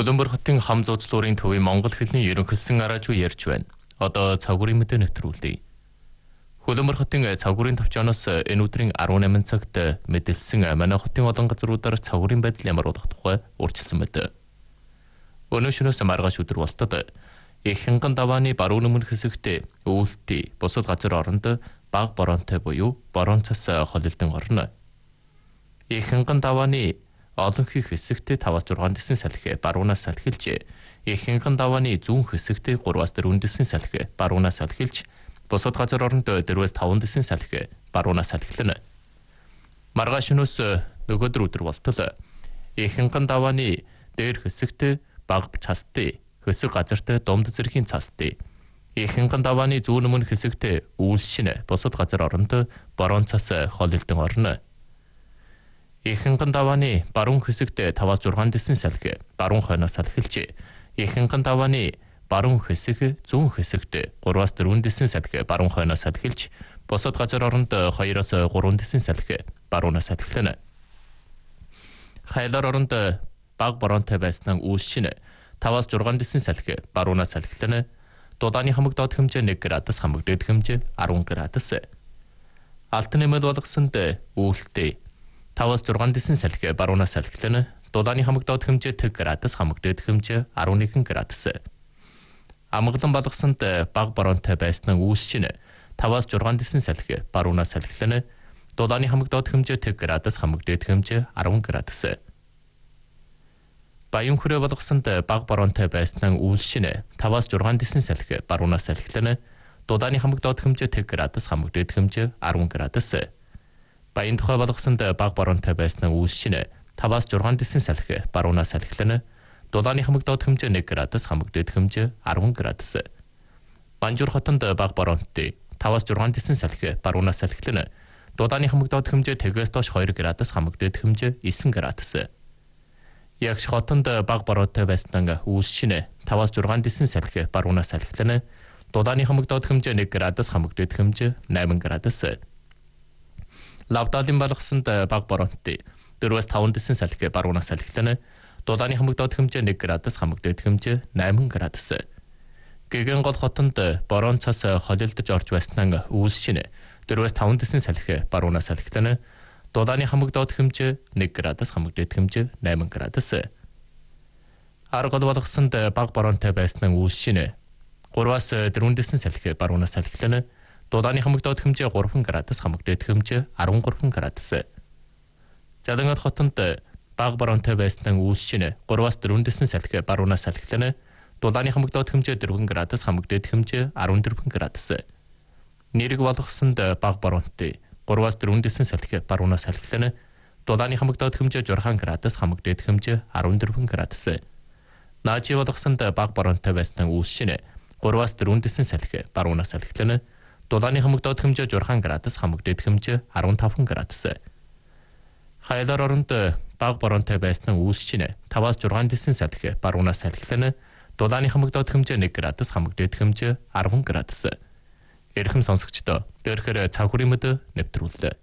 Хөдөлмөр хотын хам зуучлуурын төвийн монгол хэлний ерөнхийлсөн араажуу ярьж байна. Одоо цагуурын мэдээ нэвтрүүлье. Хөдөлмөр хотын цагуурын төвчөөс энэ өдрийн 18 цагт мэдээлсэн манай хотын олон газруудаар цагуурын байдал ямар болох тухай урьдчилсан мэт. Өнөө шөнөөс маргааш өдөр болтод их хянган давааны баруун өмнө хэсэгт өвөлтий бусад газар оронд бага боронтой буюу борон цас холилдон орно. Их хянган давааны олон хэсэгт 5-6 дэсэн салхи баруунаас салхилж, их хянган давааны зүүн хэсэгт 3-4 дэсэн салхи баруунаас салхилж, бусад газар оронд 4-5 дэсэн салхи баруунаас салхилна. Маргааш өнөөс нөгөөдөр өдөр болтол их хянган давааны дээр хэсэгт бага цастай, хэсэг газарт домд зэргийн цастай, их хянган давааны зүүн өмнө хэсэгт үйлшин бусад газар оронд борон цас холилдон орно. Их хянган давааны баруун хэсэгт 5-6 дэсэн салхи баруун хойноос салхилж, их хянган давааны баруун хэсэг зүүн хэсэгт 3-4 дэсэн салхи баруун хойноос салхилж, бусад газар оронд 2-3 дэсэн салхи баруунаас салхилна. Хайлаар оронд бага боронтой байснаа үйлшин 5-6 дэсэн салхи баруунаас салхилна. Дудааны хамаг доод хэмжээ 1 градус, хамаг дээд хэмжээ 10 градус. Алт нэмэл болгосонд үүлтэй 5-6 дэсэн салхи баруунаас салхилна. Дудааны хамаг доод хэмжээ 1 градус, хамаг дээд хэмжээ 11 градус. Амгалан болгосонд бага боронтой байснаа үйлшин 5-6 дэсэн салхи баруунаас салхилна. Дудааны хамаг доод хэмжээ 1 градус, хамаг дээд хэмжээ 10 градус. Баян хүрээ болгосонд бага боронтой байснаа үйлшин 5-6 дэсэн салхи баруунаас салхилна. Дудааны хамаг доод хэмжээ 1 градус, хамаг дээд хэмжээ 10 градус. Баян тухай болгосонд бага боронтой байснаа үйлшин 5-6 дэсэн салхи баруунаас салхилна. Дудааны хамаг доод хэмжээ 1 градус, хамаг дээд хэмжээ 10 градус. Банжуур хотонд бага боронтой 5-6 дэсэн салхи баруунаас салхилна. Дудааны хамаг доод хэмжээ 1-2 градус, хамаг дээд хэмжээ 9 градус. Ягш хотонд бага боронтой байснаа үйлшин 5-6 дэсэн салхи баруунаас салхилна. Дудааны хамаг доод хэмжээ 1 градус, хамаг дээд хэмжээ 8 градус. Лавдалын болгосонд бага боронтой 4-5 дэсэн салхи баруунаас салхилна. Дудааны хамаг доод хэмжээ 1 градус, хамаг дээд хэмжээ 8 градус. Гэгэн гол хотонд борон цас холилдож орж байснаа үйлшин 4-5 дэсэн салхи баруунаас салхилна. Дудааны хамаг доод хэмжээ 1 градус, хамаг дээд хэмжээ 8 градус. Аргал болгосонд бага боронтой байснаа үйлшин 3-4 дэсэн салхи баруунаас салхилна. Дудааны хамаг доод хэмжээ 3 градус, хамаг дээд хэмжээ 13 градус. Жалангал хотонд бага боронтой байснаа үйлшин 3-4 дэсэн салхи баруунаас салхилна. Дудааны хамаг доод хэмжээ 4 градус, хамаг дээд хэмжээ 14 градус. Нэрэг болгосонд бага боронтой 3-4 дэсэн салхи баруунаас салхилна. Дудааны хамаг доод хэмжээ 6 градус, хамаг дээд хэмжээ 14 градус. Наачи болгосонд бага боронтой байснаа үйлшин 3-4 дэсэн салхи баруунаас салхилна. Дудааны хамаг доод хэмжээ 6 градус, хамаг дээд хэмжээ 15 градус. Хайлаар оронд бага боронтой байснаа үйлшин 5-6 дэсэн салхи баруунаас салхилна. Дудааны хамаг доод хэмжээ 1 градус, хамаг дээд хэмжээ 10 градус. Эрхэм сонсогчдоо, дээрхээр цаг хүрийн мэдээ нэвтрүүллээ.